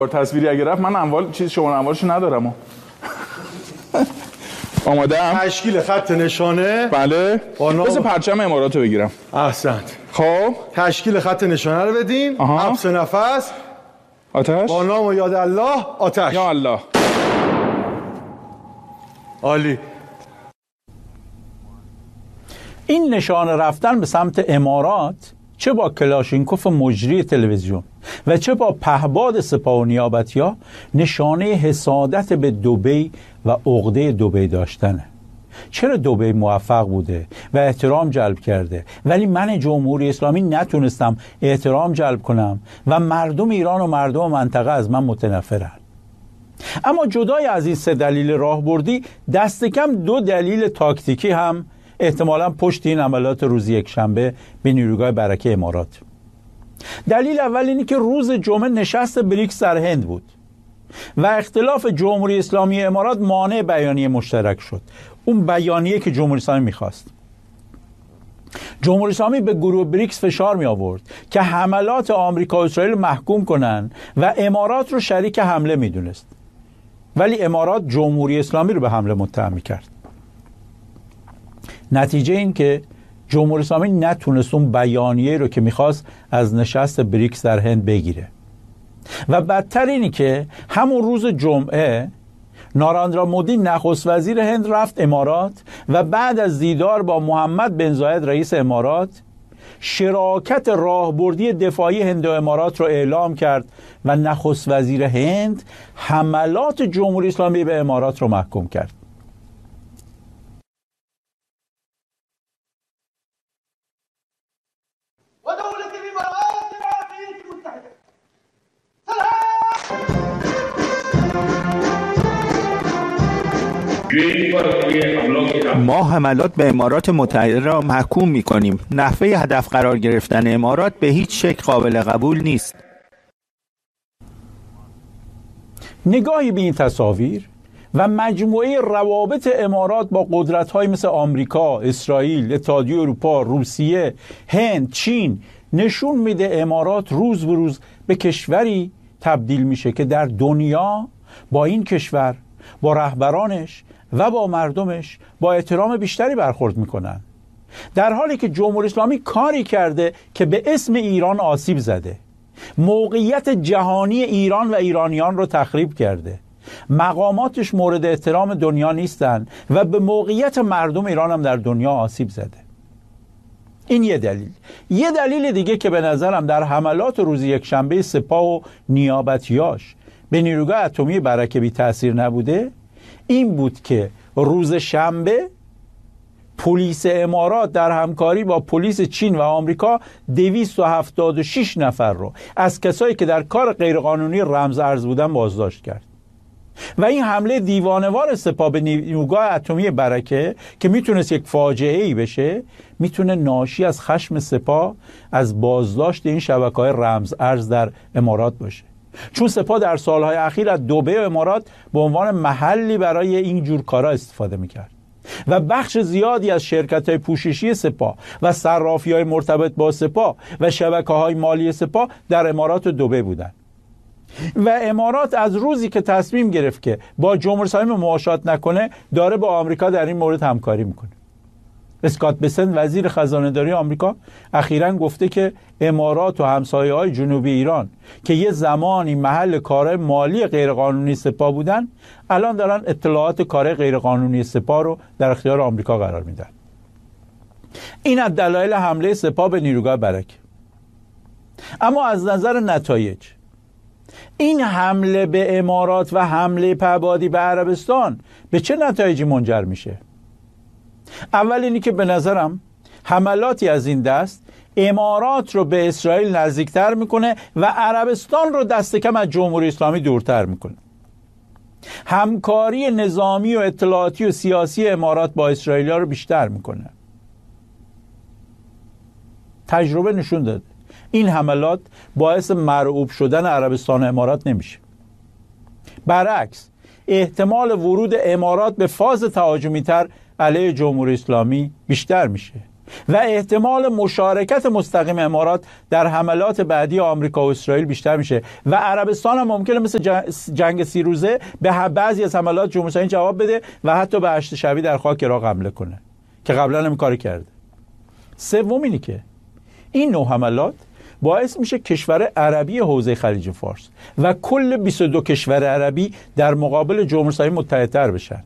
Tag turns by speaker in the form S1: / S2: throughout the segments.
S1: تصویری اگه رفت من اموال چیز شما اموالشو ندارم. آماده ام؟
S2: تشکیل خط نشانه.
S1: بله. بذار پرچم اماراتو بگیرم.
S2: احسنت.
S1: خب
S2: تشکیل خط نشانه رو بدین. حبس نفس.
S1: آتش.
S2: با نام و یاد الله. آتش.
S1: یا الله.
S2: عالی.
S3: این نشانه رفتن به سمت امارات چه با کلاشینکوف مجری تلویزیون و چه با پهباد سپاه و نیابتی‌ها نشانه حسادت به دبی و عقده دبی داشتنه. چرا دبی موفق بوده و احترام جلب کرده ولی من جمهوری اسلامی نتونستم احترام جلب کنم و مردم ایران و مردم منطقه از من متنفرن؟ اما جدای از این 3 دلیل راهبردی دست کم 2 دلیل تاکتیکی هم احتمالاً پشت این عملیات روز یکشنبه به نیروگاه برکه امارات. دلیل اول اینه که روز جمعه نشست بریکس در هند بود و اختلاف جمهوری اسلامی امارات مانع بیانیه مشترک شد. اون بیانیه که جمهوری اسلامی میخواست. جمهوری اسلامی به گروه بریکس فشار می آورد که حملات آمریکا و اسرائیل محکوم کنن و امارات رو شریک حمله میدونست. ولی امارات جمهوری اسلامی رو به حمله متهم میکرد. نتیجه این که جمهوری اسلامی نتونست اون بیانیه رو که میخواست از نشست بریکس در هند بگیره و بدتر اینی که همون روز جمعه ناراندرا مودی نخست وزیر هند رفت امارات و بعد از دیدار با محمد بن زاید رئیس امارات شراکت راهبردی دفاعی هند و امارات رو اعلام کرد و نخست وزیر هند حملات جمهوری اسلامی به امارات رو محکوم کرد.
S4: ما حملات به امارات متحده را محکوم می‌کنیم. نحوه هدف قرار گرفتن امارات به هیچ شکل قابل قبول نیست.
S3: نگاهی به این تصاویر و مجموعه روابط امارات با قدرت‌های مثل آمریکا، اسرائیل، اتحادیه اروپا، روسیه، هند، چین نشون میده امارات روز به روز به کشوری تبدیل میشه که در دنیا با این کشور، با رهبرانش و با مردمش با احترام بیشتری برخورد میکنن، در حالی که جمهوری اسلامی کاری کرده که به اسم ایران آسیب زده، موقعیت جهانی ایران و ایرانیان رو تخریب کرده، مقاماتش مورد احترام دنیا نیستن و به موقعیت مردم ایران هم در دنیا آسیب زده. این یه دلیل. یه دلیل دیگه که به نظرم در حملات روز یکشنبه سپاه و نیابتیاش به نیروگاه اتمی برکه بی تأثیر نبوده این بود که روز شنبه پلیس امارات در همکاری با پلیس چین و آمریکا 276 نفر رو از کسایی که در کار غیرقانونی رمز ارز بودن بازداشت کرد و این حمله دیوانوار سپاه به نیروگاه اتمی برکه که میتونست یک فاجعه ای بشه میتونه ناشی از خشم سپاه از بازداشت این شبکه‌های رمز ارز در امارات باشه، چون سپاه در سالهای اخیر از دبی و امارات به عنوان محلی برای این جور کارا استفاده میکرد و بخش زیادی از شرکت‌های پوششی سپاه و صرافی‌های مرتبط با سپاه و شبکه‌های مالی سپاه در امارات و دبی بودند و امارات از روزی که تصمیم گرفت که با جمهوری اسلامی مماشات نکنه داره با آمریکا در این مورد همکاری میکنه. اسکات بسنت وزیر خزانه‌داری آمریکا اخیراً گفته که امارات و همسایه‌های جنوبی ایران که یه زمانی محل کار مالی غیرقانونی سپاه بودن الان دارن اطلاعات کار غیرقانونی سپاه رو در اختیار آمریکا قرار میدن. این از دلایل حمله سپاه به نیروگاه برکه. اما از نظر نتایج این حمله به امارات و حمله پهبادی به عربستان به چه نتایجی منجر میشه؟ اول اینی که به نظرم حملاتی از این دست امارات رو به اسرائیل نزدیکتر میکنه و عربستان رو دست کم از جمهوری اسلامی دورتر میکنه. همکاری نظامی و اطلاعاتی و سیاسی امارات با اسرائیل رو بیشتر میکنه. تجربه نشون داده این حملات باعث مرعوب شدن عربستان و امارات نمیشه. برعکس احتمال ورود امارات به فاز تهاجمی تر علیه جمهوری اسلامی بیشتر میشه و احتمال مشارکت مستقیم امارات در حملات بعدی آمریکا و اسرائیل بیشتر میشه و عربستان هم ممکنه مثل جنگ 30 روزه به بعضی از حملات جمهوری اسلامی جواب بده و حتی به هشت شبی در خاک عراق حمله کنه که قبلا هم کاری کرده. سوم اینه که این نوع حملات باعث میشه کشور عربی حوزه خلیج فارس و کل 22 کشور عربی در مقابل جمهوری اسلامی متحدتر بشن.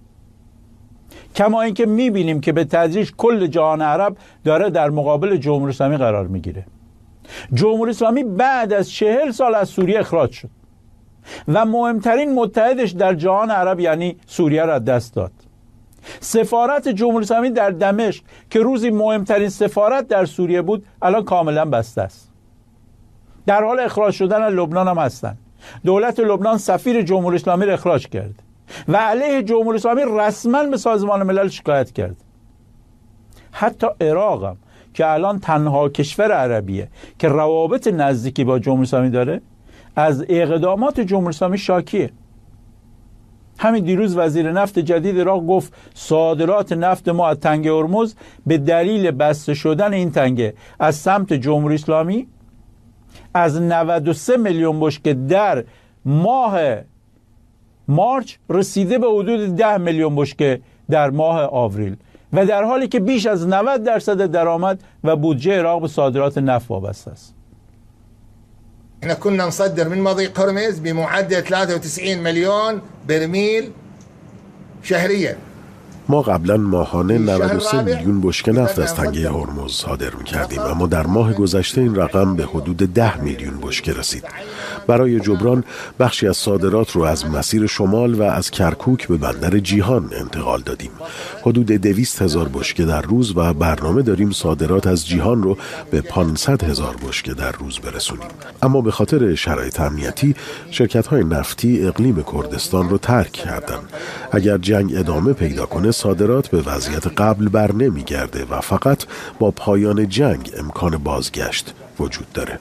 S3: کما اینکه میبینیم که به تدریج کل جهان عرب داره در مقابل جمهوری اسلامی قرار میگیره. جمهوری اسلامی بعد از 40 سال از سوریه اخراج شد و مهمترین متحدش در جهان عرب یعنی سوریه را دست داد. سفارت جمهوری اسلامی در دمشق که روزی مهمترین سفارت در سوریه بود الان کاملا بسته است. در حال اخراج شدن از لبنان هم هستن. دولت لبنان سفیر جمهوری اسلامی را اخراج کرد و علیه جمهوری اسلامی رسما به سازمان ملل شکایت کرد. حتی عراق هم که الان تنها کشور عربیه که روابط نزدیکی با جمهوری اسلامی داره از اقدامات جمهوری اسلامی شاکیه. همین دیروز وزیر نفت جدید عراق گفت صادرات نفت ما از تنگه هرمز به دلیل بسته شدن این تنگه از سمت جمهوری اسلامی از 93 میلیون بشکه در ماه مارچ رسیده به حدود 10 میلیون بشکه در ماه آوریل و در حالی که بیش از 90% درآمد و بودجه عراق به صادرات نفت وابسته است.
S5: احنا كنا نصدر من مضيق هرمز بمعدل 93 میلیون برمیل شهریه.
S6: ما قبلا ماهانه 93 میلیون بشکه نفت از تنگه هرمز صادر می‌کردیم، اما در ماه گذشته این رقم به حدود 10 میلیون بشکه رسید. برای جبران بخشی از صادرات رو از مسیر شمال و از کرکوک به بندر جیهان انتقال دادیم. حدود 200,000 بشکه در روز و برنامه داریم صادرات از جیهان رو به 500,000 بشکه در روز برسونیم. اما به خاطر شرایط امنیتی شرکت‌های نفتی اقلیم کردستان رو ترک کردن. اگر جنگ ادامه پیدا کنه صادرات به وضعیت قبل بر نمیگرده و فقط با پایان جنگ امکان بازگشت وجود داره.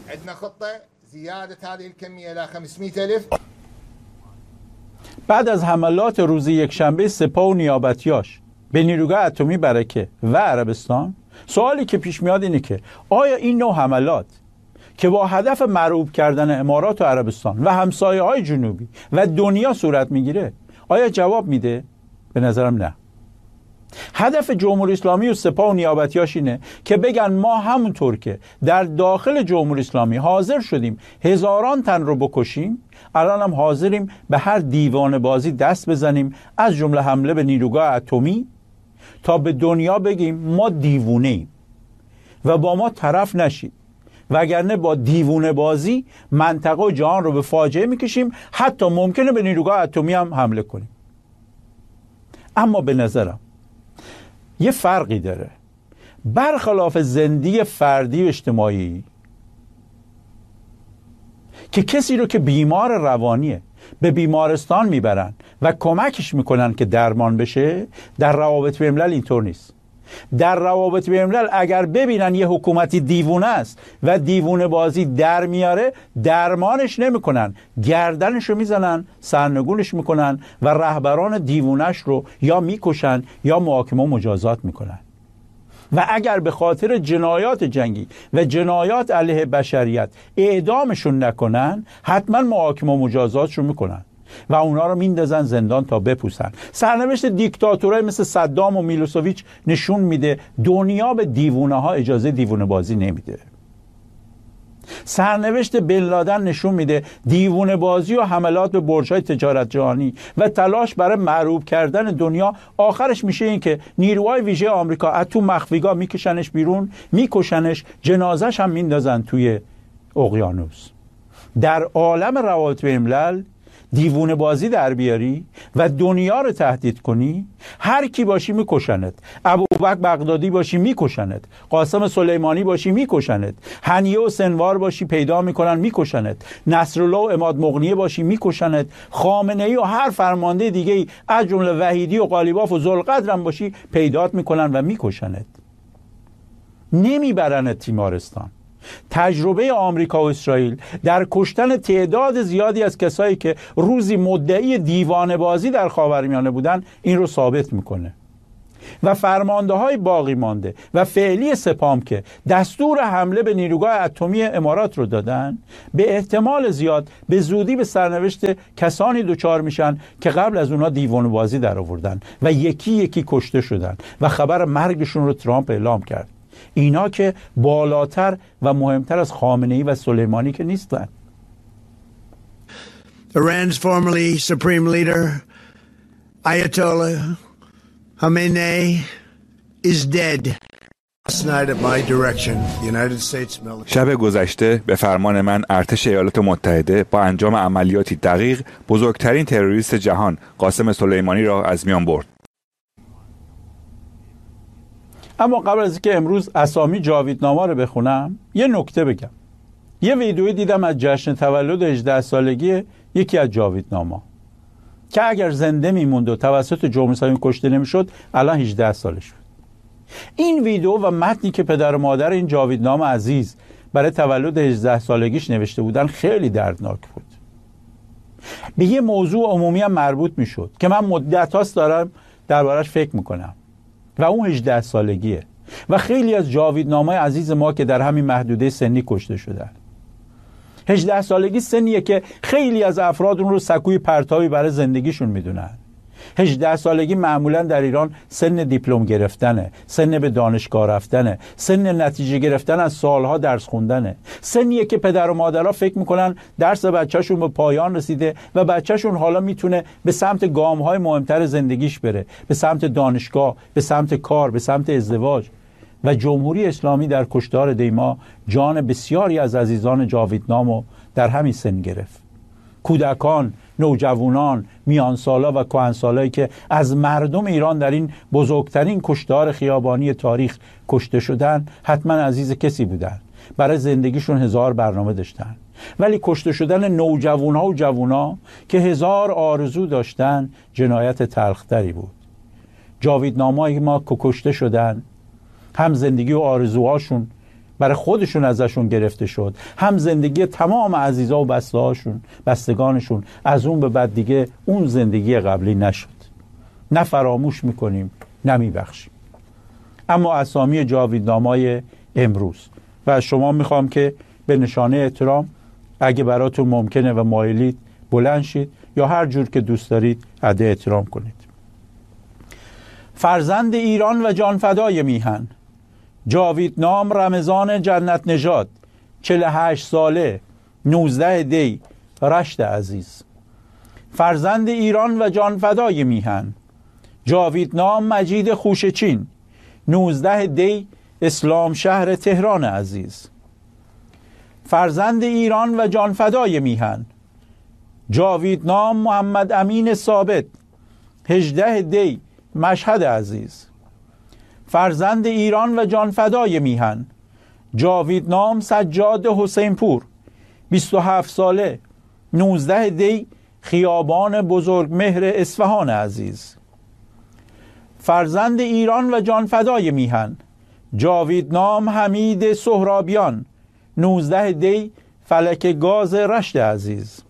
S3: بعد از حملات روز یکشنبه سپاه و نیابتیاش به نیروگاه اتمی برکه و عربستان، سوالی که پیش میاد اینه که آیا این نوع حملات که با هدف مرعوب کردن امارات و عربستان و همسایه‌های جنوبی و دنیا صورت میگیره آیا جواب میده؟ به نظرم نه. هدف جمهوری اسلامی و سپاه و نیابتیاش اینه که بگن ما همونطور که در داخل جمهوری اسلامی حاضر شدیم هزاران تن رو بکشیم، الان هم حاضریم به هر دیوانه بازی دست بزنیم، از جمله حمله به نیروگاه اتمی، تا به دنیا بگیم ما دیوونه ایم و با ما طرف نشید، وگرنه با دیوونه بازی منطقه و جهان رو به فاجعه میکشیم، حتی ممکنه به نیروگاه اتمی هم حمله کنیم. اما به نظرم یه فرقی داره. برخلاف زندگی فردی و اجتماعی که کسی رو که بیمار روانیه به بیمارستان میبرن و کمکش میکنن که درمان بشه، در روابط بین‌الملل اینطور نیست. در روابط بین‌الملل اگر ببینن یه حکومتی دیوونه است و دیوونه بازی در میاره، درمانش نمیکنن، گردنش رو میزنن، سرنگونش میکنن و رهبران دیوونش رو یا میکشن یا محاکمه و مجازات میکنن. و اگر به خاطر جنایات جنگی و جنایات علیه بشریت اعدامشون نکنن، حتما محاکمه و مجازاتشون میکنن و اونا رو میندازن زندان تا بپوسن. سرنوشت دیکتاتورای مثل صدام و میلوسوویچ نشون میده دنیا به دیوونه ها اجازه دیوونه بازی نمیده. سرنوشت بن لادن نشون میده دیوونه بازی و حملات به برج‌های تجارت جهانی و تلاش برای معروب کردن دنیا آخرش میشه این که نیروهای ویژه آمریکا از تو مخفیگاه میکشنش بیرون، میکشنش، جنازش هم میندازن توی اقیانوس. در عالم روابط بین‌الملل دیوونه بازی در بیاری و دنیا رو تهدید کنی، هر کی باشی میکشنت. ابوبکر بغدادی باشی میکشنت، قاسم سلیمانی باشی میکشنت، هنیه و سنوار باشی پیدا میکنن میکشنت، نصرالله و عماد مغنیه باشی میکشنت، خامنه‌ای و هر فرمانده دیگه ای از جمله وحیدی و قالیباف و ذوالقدر هم باشی پیدات میکنن و میکشنت. نمیبرنت تیمارستان. تجربه آمریکا و اسرائیل در کشتن تعداد زیادی از کسایی که روزی مدعی دیوانه بازی در خاورمیانه بودن این رو ثابت میکنه. و فرمانده های باقی مانده و فعلی سپام که دستور حمله به نیروگاه اتمی امارات رو دادن، به احتمال زیاد به زودی به سرنوشت کسانی دچار میشن که قبل از اونها دیوانه‌بازی در آوردن و یکی یکی کشته شدن و خبر مرگشون رو ترامپ اعلام کرد. اینا که بالاتر و مهمتر از خامنه‌ای و سلیمانی که نیستن.
S7: Iran's formerly supreme leader, Ayatollah Khamenei, is dead. Last night at my direction, the United States military.
S8: شب گذشته به فرمان من ارتش ایالات متحده با انجام عملیاتی دقیق بزرگترین تروریست جهان قاسم سلیمانی را از میان برد.
S3: اما قبل از اینکه امروز اسامی جاویدنامه رو بخونم، یه نکته بگم. یه ویدیویی دیدم از جشن تولد 18 سالگی یکی از جاویدنامه‌ها که اگر زنده میموند و توسط جمهوری اسلامی کشته نمیشد الان 18 سالش بود. این ویدیو و متنی که پدر و مادر این جاویدنامه عزیز برای تولد 18 سالگیش نوشته بودن خیلی دردناک بود. به یه موضوع عمومی هم مربوط میشد که من مدت‌هاست دارم دربارش فکر میکنم و اون 18 سالگیه و خیلی از جاویدنامه‌های عزیز ما که در همین محدوده سنی کشته شدن. 18 سالگی سنیه که خیلی از افراد اون رو سکوی پرتابی برای زندگیشون میدونن. 18 سالگی معمولا در ایران سن دیپلم گرفتنه، سن به دانشگاه رفتنه، سن نتیجه گرفتن از سالها درس خوندنه، سنیه که پدر و مادرها فکر میکنن درس بچهشون به پایان رسیده و بچهشون حالا میتونه به سمت گامهای مهمتر زندگیش بره، به سمت دانشگاه، به سمت کار، به سمت ازدواج. و جمهوری اسلامی در کشتار دیما جان بسیاری از عزیزان جاویدنامو در همین سن گرفت. کودکان، نوجوانان، میانسالا و کهنسالایی که از مردم ایران در این بزرگترین کشتار خیابانی تاریخ کشته شدن حتما عزیز کسی بودن. برای زندگیشون هزار برنامه داشتن، ولی کشته شدن نوجوانها و جوونا که هزار آرزو داشتن جنایت تلختری بود. جاویدنامه‌ای ما که کشته شدن، هم زندگی و آرزوهاشون برای خودشون ازشون گرفته شد، هم زندگی تمام عزیزا و بستگانشون از اون به بعد دیگه اون زندگی قبلی نشد. نه فراموش میکنیم نه میبخشیم. اما اسامی جاویدنامه‌های امروز و از شما میخوام که به نشانه احترام اگه براتون ممکنه و مایلید بلند شید یا هر جور که دوست دارید ادا احترام کنید. فرزند ایران و جانفدای میهن جاویدنام رمضان جنت نژاد 48 ساله 19 دی رشت عزیز. فرزند ایران و جانفدای میهن جاویدنام مجید خوشچین 19 دی اسلام شهر تهران عزیز. فرزند ایران و جانفدای میهن جاویدنام محمد امین ثابت 18 دی مشهد عزیز. فرزند ایران و جانفدای میهن جاویدنام سجاد حسین پور 27 ساله 19 دی خیابان بزرگ مهر اصفهان عزیز. فرزند ایران و جانفدای میهن جاویدنام حمید سهرابیان 19 دی فلک گاز رشت عزیز.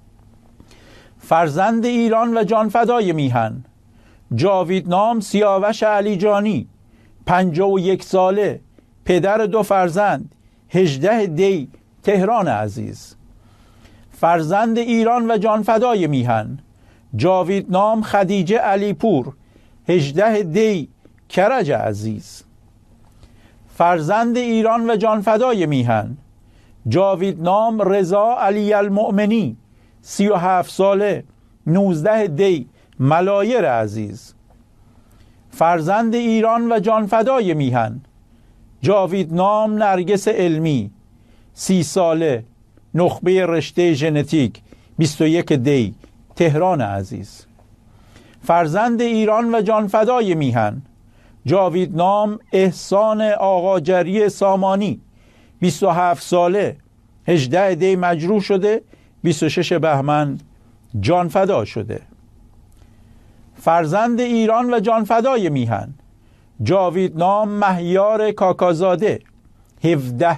S3: فرزند ایران و جانفدای میهن جاویدنام سیاوش علیجانی 51 ساله پدر 2 فرزند 18 دی تهران عزیز. فرزند ایران و جانفدای میهن جاویدنام خدیجه علیپور 18 دی کرج عزیز. فرزند ایران و جانفدای میهن جاویدنام رضا علی المؤمنی 37 ساله 19 دی ملایر عزیز. فرزند ایران و جانفدای میهن جاویدنام نرگس علمی 30 ساله نخبه رشته ژنتیک 21 دی تهران عزیز. فرزند ایران و جانفدای میهن جاویدنام احسان آقاجری سامانی 27 ساله 18 دی مجروح شده 26 بهمن جانفدا شده. فرزند ایران و جانفدای میهن جاویدنام مهیار کاکازاده 17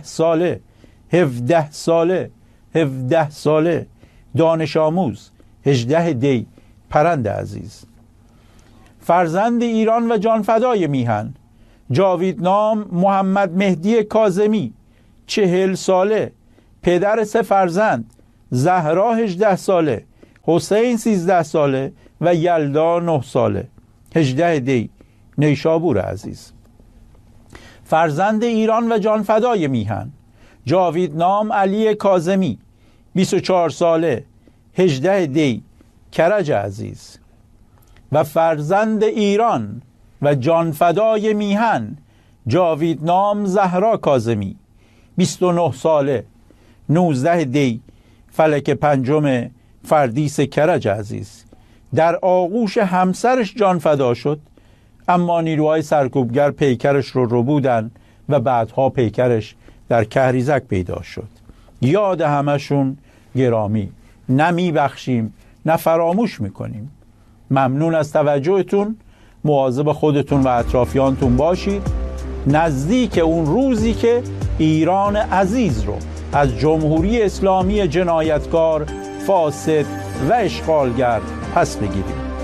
S3: ساله دانش آموز 18 دی پرند عزیز. فرزند ایران و جانفدای میهن جاویدنام محمد مهدی کاظمی 40 ساله، پدر 3 فرزند، زهرا 18 ساله، حسین 13 ساله و یلدا 9 ساله. 18 دی نیشابور عزیز. فرزند ایران و جانفدای میهن جاویدنام علی کاظمی 24 ساله، 18 دی کرج عزیز. و فرزند ایران و جانفدای میهن جاویدنام زهرا کاظمی 29 ساله، 19 دی فلک 5 فردیس کرج عزیز. در آغوش همسرش جانفدا شد، اما نیروهای سرکوبگر پیکرش رو بودن و بعدها پیکرش در کهریزک پیدا شد. یاد همشون گرامی، نه میبخشیم نه فراموش میکنیم. ممنون از توجهتون. مواظب خودتون و اطرافیانتون باشید. نزدیک اون روزی که ایران عزیز رو از جمهوری اسلامی جنایتکار، فاسد و اشغالگر پس بگیریم.